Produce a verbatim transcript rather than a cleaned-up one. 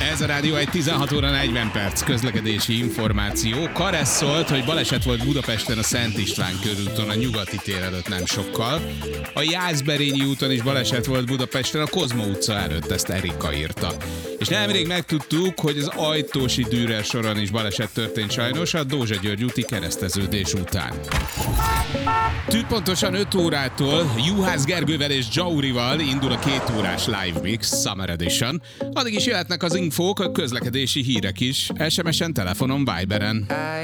Ez a Rádió egy tizenhat óra negyven perc közlekedési információ. Karesz szólt, hogy baleset volt Budapesten a Szent István körúton, a Nyugati tér előtt nem sokkal. A Jászberényi úton is baleset volt Budapesten, a Kozma utca előtt, ezt Erika írta. És nemrég megtudtuk, hogy az Ajtósi Dürer soron is baleset történt sajnos a Dózsa György úti kereszteződés után. Tűpontosan öt órától Juhász Gergővel és Jaurival indul a két órás live mix Summer Edition. Addig is jöhetnek az infók, a közlekedési hírek is, es em es-en, telefonon, Viberen.